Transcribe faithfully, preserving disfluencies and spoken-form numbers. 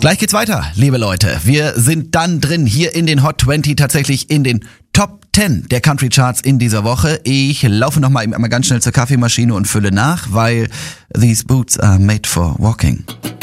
Gleich geht's weiter, liebe Leute. Wir sind dann drin hier in den Hot zwanzig, tatsächlich in den Top zehn der Country Charts in dieser Woche. Ich laufe noch mal, mal ganz schnell zur Kaffeemaschine und fülle nach, weil these boots are made for walking.